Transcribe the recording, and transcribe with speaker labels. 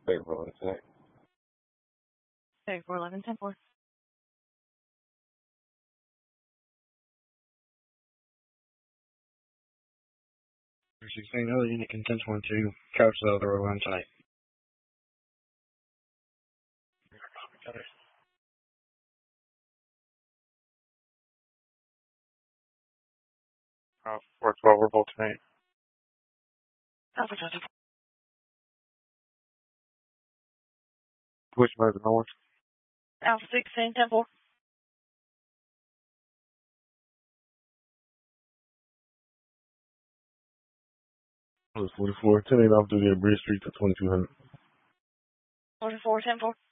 Speaker 1: Wait for 11 tonight.
Speaker 2: Okay, 411, 10-4.
Speaker 3: 16, another unit can 1022. Couch the other way tonight. Got it. 412, we're both tonight.
Speaker 2: Alpha 24.
Speaker 3: Which way the north?
Speaker 2: Alpha 16, 10-4.
Speaker 1: It was 44. 10 8 off duty at Bridge Street to 2200.
Speaker 2: 44, 10-4.